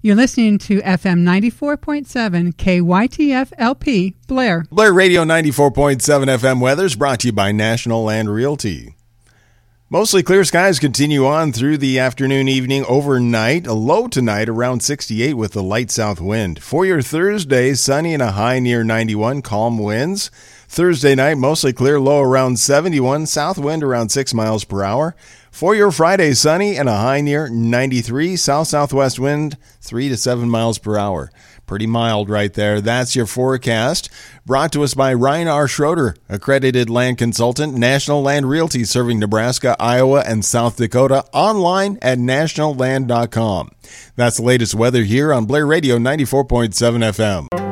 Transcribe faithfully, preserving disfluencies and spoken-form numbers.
You're listening to F M ninety-four point seven K Y T F L P, Blair. Blair Radio ninety-four point seven F M weather is brought to you by National Land Realty. Mostly clear skies continue on through the afternoon, evening, overnight. A low tonight around sixty-eight with a light south wind. For your Thursday, sunny and a high near ninety-one, calm winds. Thursday night, mostly clear, low around seventy-one, south wind around six miles per hour. For your Friday, sunny and a high near ninety-three, south-southwest wind three to seven miles per hour. Pretty mild right there. That's your forecast. Brought to us by Ryan R. Schroeder, accredited land consultant, National Land Realty, serving Nebraska, Iowa, and South Dakota. Online at national land dot com. That's the latest weather here on Blair Radio ninety-four point seven F M.